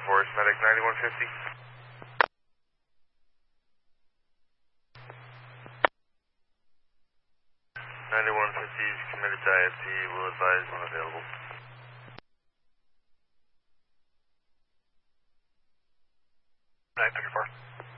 Forest Medic 9150. 9150 is committed to IFT, will advise when available. 934.